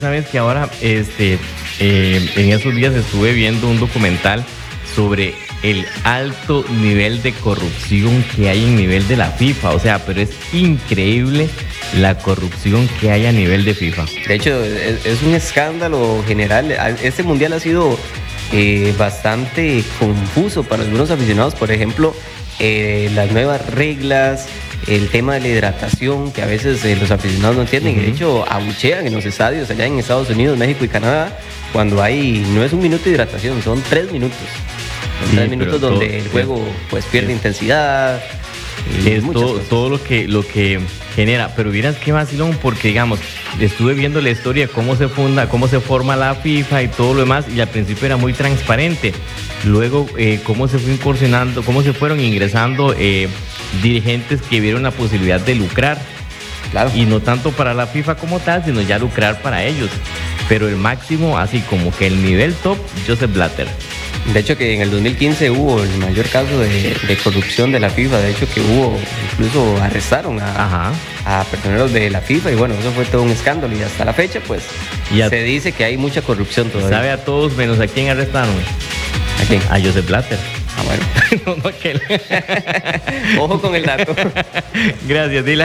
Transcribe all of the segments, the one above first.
Sabes que ahora, en esos días estuve viendo un documental sobre el alto nivel de corrupción que hay en nivel de la FIFA. O sea, pero es increíble la corrupción que hay a nivel de FIFA. De hecho, es un escándalo general. Este mundial ha sido bastante confuso para algunos aficionados. Por ejemplo, las nuevas reglas, el tema de la hidratación, que a veces los aficionados no entienden. De hecho, abuchean en los estadios allá en Estados Unidos, México y Canadá, cuando no es un minuto de hidratación, son 3 minutos. Son 3 minutos donde el juego pues pierde intensidad. Es todo lo que genera. Pero miras qué vacilón, porque digamos, estuve viendo la historia, cómo se forma la FIFA y todo lo demás, y al principio era muy transparente. Luego, cómo se fue incursionando, cómo se fueron ingresando dirigentes que vieron la posibilidad de lucrar. Claro. Y no tanto para la FIFA como tal, sino ya lucrar para ellos. Pero el máximo, así como que el nivel top, Joseph Blatter. De hecho, que en el 2015 hubo el mayor caso de corrupción de la FIFA. De hecho, que incluso arrestaron a personeros de la FIFA. Y bueno, eso fue todo un escándalo. Y hasta la fecha, pues, se dice que hay mucha corrupción todavía. ¿Sabe a todos menos a quién arrestaron? ¿A quién? A Joseph Blatter. Ah, bueno. No, aquel. Ojo con el dato. Gracias, Dylan.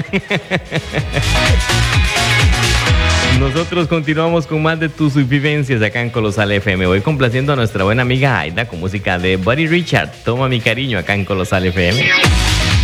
Nosotros continuamos con más de tus vivencias acá en Colosal FM. Voy complaciendo a nuestra buena amiga Aida con música de Buddy Richard. Toma mi cariño acá en Colosal FM.